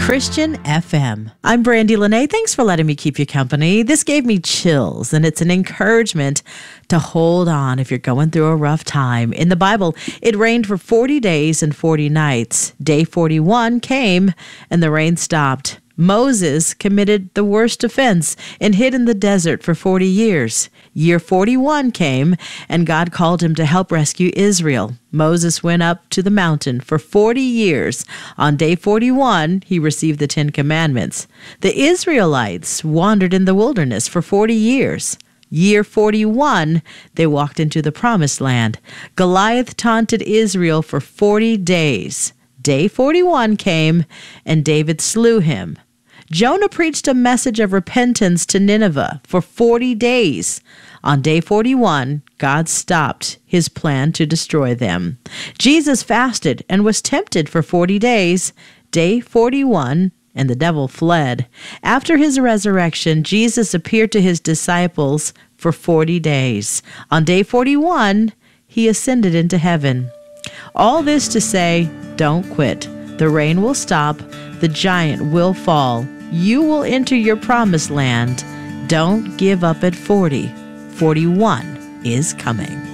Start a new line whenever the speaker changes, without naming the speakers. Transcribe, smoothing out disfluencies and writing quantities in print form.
Christian FM. I'm Brandy Lene. Thanks for letting me keep you company. This gave me chills, and it's an encouragement to hold on if you're going through a rough time. In the Bible, it rained for 40 days and 40 nights. Day 41 came, and the rain stopped. Moses committed the worst offense and hid in the desert for 40 years. Year 41 came, and God called him to help rescue Israel. Moses went up to the mountain for 40 years. On day 41, he received the 10 Commandments. The Israelites wandered in the wilderness for 40 years. Year 41, they walked into the Promised Land. Goliath taunted Israel for 40 days. Day 41 came, and David slew him. Jonah preached a message of repentance to Nineveh for 40 days. On day 41, God stopped his plan to destroy them. Jesus fasted and was tempted for 40 days. Day 41, and the devil fled. After his resurrection, Jesus appeared to his disciples for 40 days. On day 41, he ascended into heaven. All this to say, don't quit. The rain will stop. The giant will fall. You will enter your promised land. Don't give up at 40. 41 is coming.